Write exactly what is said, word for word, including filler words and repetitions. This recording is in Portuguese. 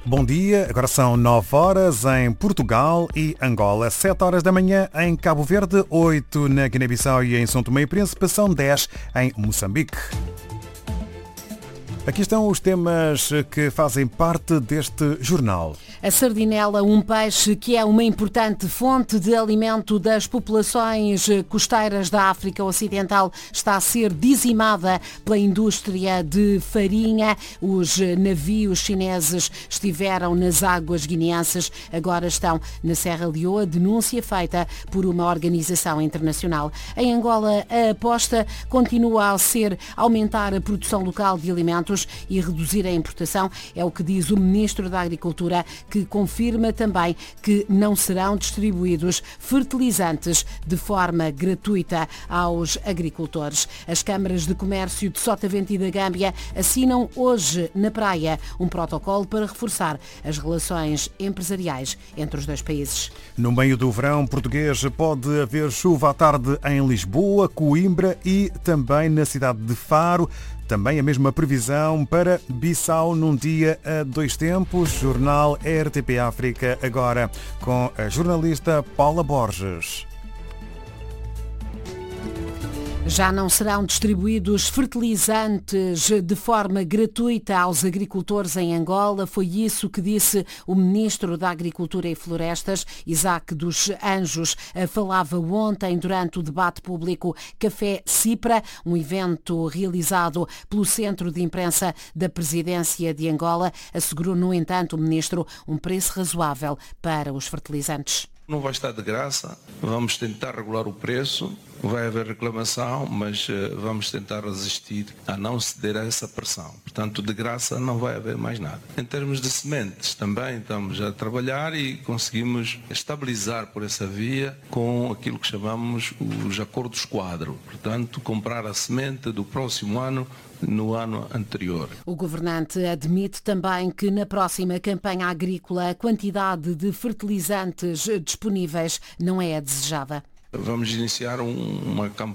Bom dia, agora são nove horas em Portugal e Angola, sete horas da manhã em Cabo Verde, oito na Guiné-Bissau e em São Tomé e Príncipe, são dez em Moçambique. Aqui estão os temas que fazem parte deste jornal. A sardinela, um peixe que é uma importante fonte de alimento das populações costeiras da África Ocidental, está a ser dizimada pela indústria de farinha. Os navios chineses estiveram nas águas guineenses, agora estão na Serra Leoa. Denúncia feita por uma organização internacional. Em Angola, a aposta continua a ser aumentar a produção local de alimentos e reduzir a importação, é o que diz o Ministro da Agricultura, que confirma também que não serão distribuídos fertilizantes de forma gratuita aos agricultores. As câmaras de comércio de Sotavento e da Gâmbia assinam hoje na Praia um protocolo para reforçar as relações empresariais entre os dois países. No meio do verão português pode haver chuva à tarde em Lisboa, Coimbra e também na cidade de Faro. Também a mesma previsão para Bissau num dia a dois tempos. Jornal R T P África, agora com a jornalista Paula Borges. Já não serão distribuídos fertilizantes de forma gratuita aos agricultores em Angola. Foi isso que disse o Ministro da Agricultura e Florestas, Isaac dos Anjos. Falava ontem durante o debate público Café Cipra, um evento realizado pelo Centro de Imprensa da Presidência de Angola. Assegurou, no entanto, o Ministro um preço razoável para os fertilizantes. Não vai estar de graça, vamos tentar regular o preço, vai haver reclamação, mas uh, vamos tentar resistir a não ceder a essa pressão. Portanto, de graça não vai haver mais nada. Em termos de sementes, também estamos a trabalhar e conseguimos estabilizar por essa via com aquilo que chamamos os acordos quadro. Portanto, comprar a semente do próximo ano no ano anterior. O governante admite também que na próxima campanha agrícola a quantidade de fertilizantes disponíveis não é a desejada. Vamos iniciar um, uma campanha